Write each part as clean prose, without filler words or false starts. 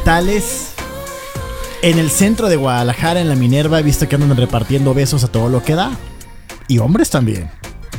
orientales en el centro de Guadalajara, en la Minerva, he visto que andan repartiendo besos a todo lo que da. Y hombres también.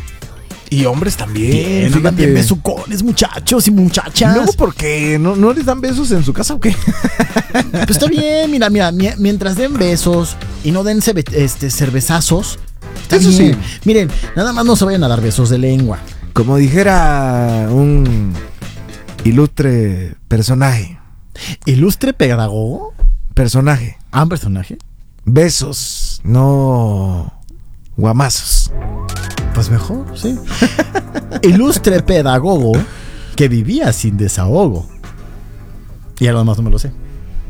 Bien, andan bien besucones, muchachos y muchachas. Luego, ¿por qué? ¿No les dan besos en su casa o qué? Pues está bien, mira, mientras den besos y no den cervezazos, está eso bien. Sí. Miren, nada más no se vayan a dar besos de lengua. Como dijera un ilustre personaje. ¿Ilustre pedagogo? Personaje. ¿Ah, un personaje? Besos, no guamazos. Pues mejor, sí. Ilustre pedagogo que vivía sin desahogo. Y a lo demás no me lo sé.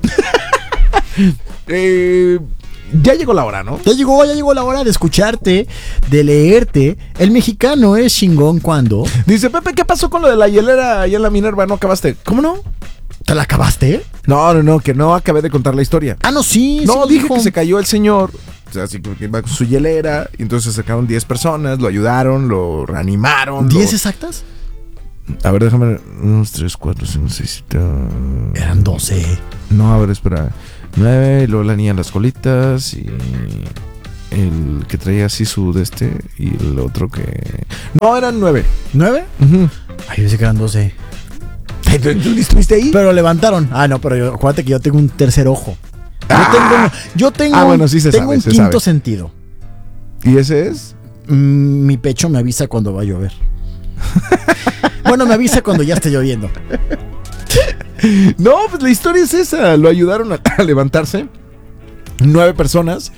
Ya llegó la hora, ¿no? Ya llegó la hora de escucharte, de leerte. El mexicano es chingón cuando... Dice Pepe, ¿qué pasó con lo de la hielera allá en la Minerva? ¿No acabaste? ¿Cómo no? ¿Te la acabaste? No, que no acabé de contar la historia. Ah, no, sí. No, sí dije dijo. que se cayó el señor. O sea, así que iba con su hielera. Y entonces se sacaron 10 personas, lo ayudaron, lo reanimaron. ¿10 exactas? A ver, déjame. 1, 2, 3, 4, 5, 6, 7. Eran 12. No, a ver, espera. 9, y luego la niña en las colitas. Y el que traía así su de este. Y el otro que. No, eran 9. ¿9? Uh-huh. Ay, yo pensé que eran 12. ¿Tú estuviste ahí? Pero levantaron. Ah, no, pero acuérdate que yo tengo un tercer ojo. Yo tengo bueno, sí se tengo sabe, un se quinto sabe. sentido. ¿Y ese es? Mi pecho me avisa cuando va a llover. Bueno, me avisa cuando ya esté lloviendo. No, pues la historia es esa. Lo ayudaron a levantarse. 9 personas.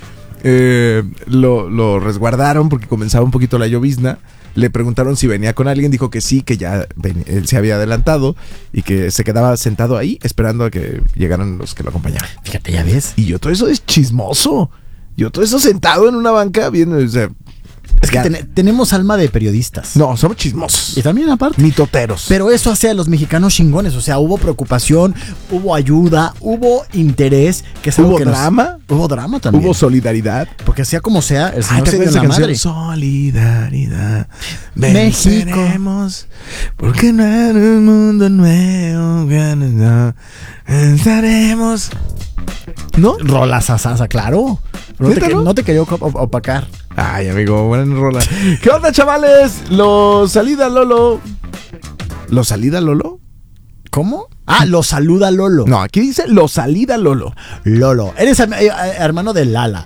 Lo resguardaron porque comenzaba un poquito la llovizna. Le preguntaron si venía con alguien. Dijo que sí, que ya él se había adelantado y que se quedaba sentado ahí esperando a que llegaran los que lo acompañaban. Fíjate, ya ves. Y yo todo eso es chismoso. Yo todo eso sentado en una banca viendo, o sea, es que tenemos alma de periodistas. No, somos chismosos. Y también aparte. Mitoteros. Pero eso hace a los mexicanos chingones. O sea, hubo preocupación, hubo ayuda, hubo interés. Que es algo ¿Hubo que drama? Hubo drama también. Hubo solidaridad. Porque sea como sea, el señor ¿te se dio acuerdas en la esa madre. canción? Solidaridad. México. Venceremos. Porque no hay un mundo nuevo. Venceremos. ¿No? Rola sasasa, claro. No te quería opacar. Ay, amigo, buena rola. ¿Qué onda, chavales? Los salida Lolo. ¿Los salida Lolo? ¿Cómo? Ah, lo saluda Lolo. No, aquí dice lo salida Lolo. Lolo. Eres hermano de Lala.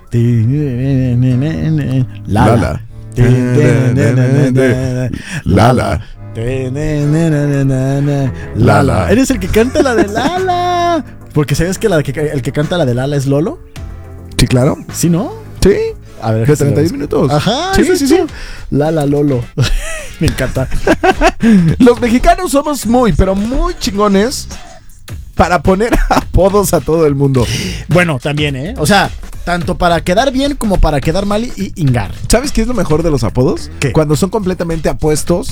Lala. Lala. Lala. Eres el que canta la de Lala. Porque sabes que el que canta la de Lala es Lolo. Sí, claro. ¿Sí, no? Sí. A ver, de 30 minutos. Ajá. Sí. Lala Lolo. Me encanta. Los mexicanos somos pero muy chingones para poner apodos a todo el mundo. Bueno, también, ¿eh? O sea, tanto para quedar bien como para quedar mal y ingar. ¿Sabes qué es lo mejor de los apodos? ¿Qué? Cuando son completamente opuestos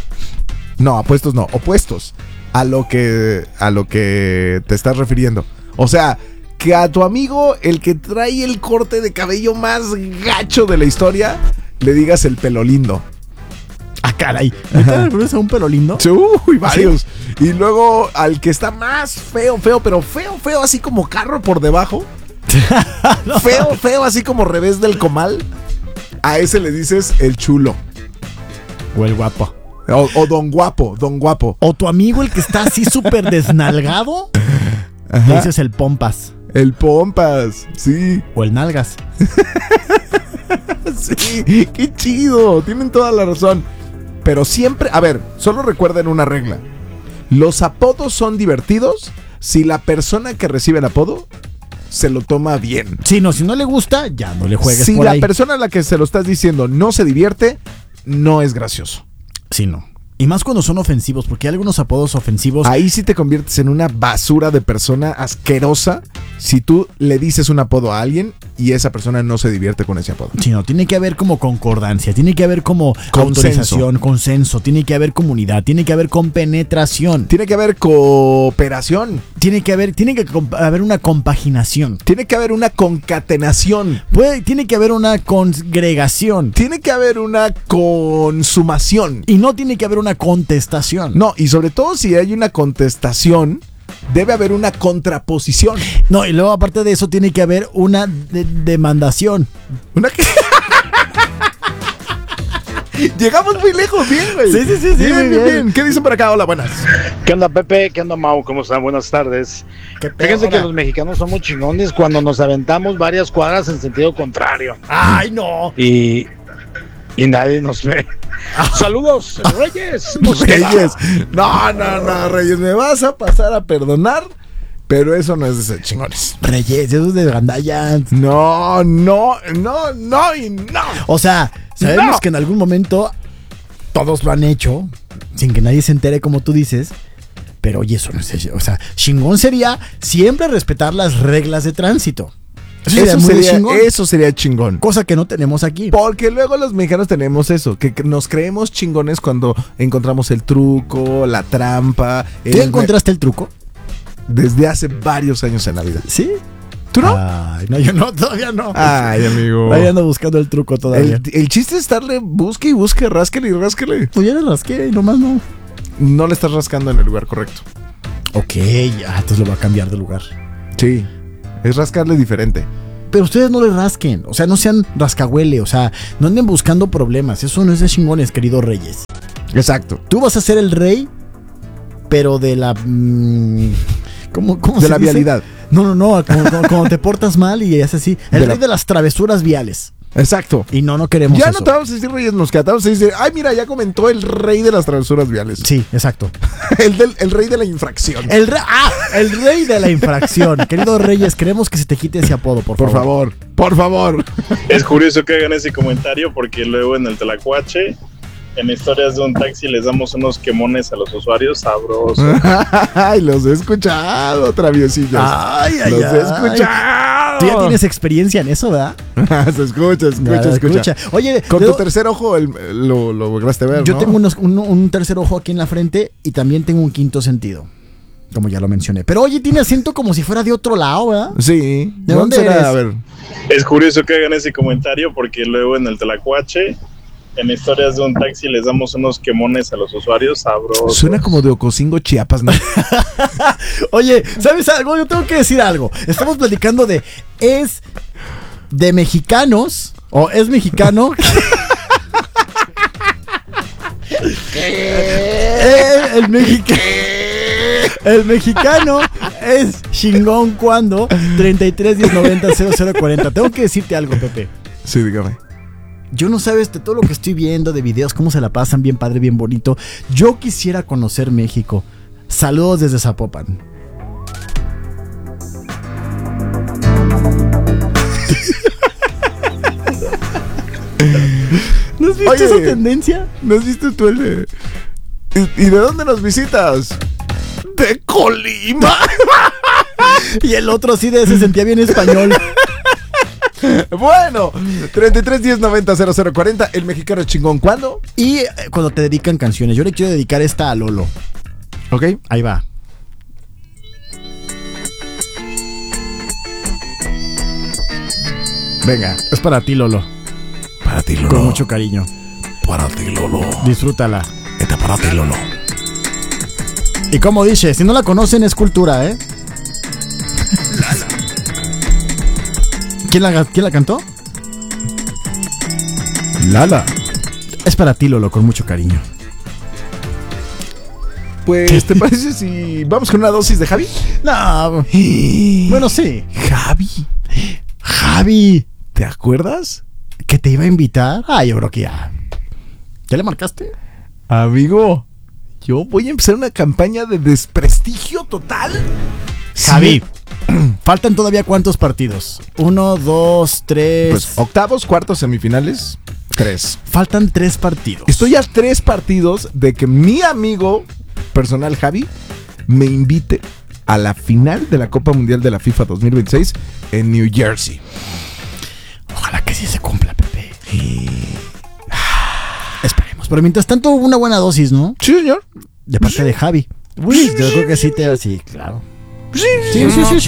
a lo que te estás refiriendo. O sea, que a tu amigo, el que trae el corte de cabello más gacho de la historia, le digas el pelo lindo. Ah, caray. ¿Me conoces a un pelo lindo? Uy, varios. ¿Sí? Y luego al que está más feo, pero feo, así como carro por debajo. No. Feo, así como revés del comal. A ese le dices el chulo. O el guapo. O don guapo. O tu amigo, el que está así súper desnalgado. Ajá. Le dices el pompas. El pompas, sí. O el nalgas. Sí, qué chido. Tienen toda la razón. Pero siempre, a ver, solo recuerden una regla. Los apodos son divertidos si la persona que recibe el apodo se lo toma bien. Sí, no, si no le gusta, ya no le juegues si por la ahí. persona a la que se lo estás diciendo no se divierte, no es gracioso. Sí, no. Y más cuando son ofensivos, porque hay algunos apodos ofensivos. Ahí sí te conviertes en una basura de persona asquerosa si tú le dices un apodo a alguien y esa persona no se divierte con ese apodo. Sí, no, tiene que haber como concordancia, tiene que haber como autorización, consenso, tiene que haber comunidad, tiene que haber compenetración. Tiene que haber cooperación. Tiene que haber una compaginación. Tiene que haber una concatenación. Tiene que haber una congregación. Tiene que haber una consumación. Y no tiene que haber una contestación. No, y sobre todo si hay una contestación, debe haber una contraposición. No, y luego aparte de eso tiene que haber una demandación. ¿Una qué? Llegamos muy lejos, bien, güey. Sí, Bien. ¿Qué dicen por acá? Hola, buenas. ¿Qué onda, Pepe? ¿Qué onda, Mau? ¿Cómo están? Buenas tardes. Fíjense que los mexicanos somos chingones cuando nos aventamos varias cuadras en sentido contrario. ¡Ay, no! Y nadie nos ve. ¡Saludos, Reyes! Reyes. No, Reyes, me vas a pasar a perdonar, pero eso no es de ser chingones. Reyes, eso es de gandallas. No y no. O sea, sabemos que en algún momento todos lo han hecho, sin que nadie se entere, como tú dices. Pero oye, eso no es... O sea, chingón sería siempre respetar las reglas de tránsito. Eso sería chingón. Cosa que no tenemos aquí. Porque luego los mexicanos tenemos eso, que nos creemos chingones cuando encontramos el truco, la trampa. ¿Tú encontraste el truco? Desde hace varios años en la vida. ¿Sí? ¿Tú no? Ay, no, yo no, todavía no. Ay, amigo. Ahí ando buscando el truco todavía. El chiste es estarle busque y busque, rásquele y rásquele. Pues ya le rasqué y nomás no. No le estás rascando en el lugar correcto. Ok, entonces lo va a cambiar de lugar. Sí, es rascarle diferente. Pero ustedes no le rasquen, o sea, no sean rascahuele, o sea, no anden buscando problemas. Eso no es de chingones, querido Reyes. Exacto. Tú vas a ser el rey, pero de la... ¿Cómo de se la dice? vialidad. No, como te portas mal y es así. El rey de las travesuras viales. Exacto. Y no queremos ya eso. No te vamos a decir Reyes, nos quedamos a decir, ay, mira, ya comentó el rey de las travesuras viales. Sí, exacto. el rey de la infracción. El rey de la infracción. Querido Reyes, queremos que se te quite ese apodo, por favor. Por favor. Es curioso que hagan ese comentario porque luego en el Tlacuache, en historias de un taxi, les damos unos quemones a los usuarios sabrosos. Ay, los he escuchado, traviesillos. Los he escuchado. Tú ya tienes experiencia en eso, ¿verdad? Se escucha. Oye, con tu tercer ojo lo lograste ver, yo ¿no? tengo un tercer ojo aquí en la frente y también tengo un quinto sentido, como ya lo mencioné. Pero oye, tiene acento como si fuera de otro lado, ¿verdad? Sí. ¿De dónde eres? A ver. Es curioso que hagan ese comentario porque luego en el Tlacuache, en historias de un taxi, les damos unos quemones a los usuarios sabrosos. Suena como de Ocosingo, Chiapas, ¿no? Oye, ¿sabes algo? Yo tengo que decir algo. Estamos platicando de... ¿Es de mexicanos o es mexicano? El mexicano es chingón cuando 33 10 90 00 40. Tengo que decirte algo, Pepe. Sí, dígame. Yo no sabes de todo lo que estoy viendo de videos, cómo se la pasan bien padre, bien bonito. Yo quisiera conocer México. Saludos desde Zapopan. ¿No has visto esa tendencia? ¿No has visto tú el de... ¿Y de dónde nos visitas? ¡De Colima! Y el otro así se sentía bien español. Bueno, 33 10 90 00 40. El mexicano es chingón. ¿Cuándo? Y cuando te dedican canciones. Yo le quiero dedicar esta a Lolo. Ok. Ahí va. Venga. Es para ti, Lolo. Para ti, Lolo. Con mucho cariño. Para ti, Lolo. Disfrútala. Esta para ti, Lolo. Y como dice, si no la conocen es cultura, ¿eh? ¿Quién la cantó? Lala. Es para ti, Lolo, con mucho cariño. Pues, ¿te parece si vamos con una dosis de Javi? No. Bueno, sí. Javi. ¿Te acuerdas? ¿Que te iba a invitar? Yo creo que ya. ¿Ya le marcaste? Amigo, yo voy a empezar una campaña de desprestigio total. Javi. ¿Faltan todavía cuántos partidos? 1, 2, 3. Pues octavos, cuartos, semifinales. 3. Faltan 3 partidos. Estoy a 3 partidos de que mi amigo personal Javi me invite a la final de la Copa Mundial de la FIFA 2026 en New Jersey. Ojalá que sí se cumpla, Pepe. Esperemos. Pero mientras tanto, una buena dosis, ¿no? Sí, señor. De parte de Javi. Uy, yo creo que sí te... Sí, claro. Sí.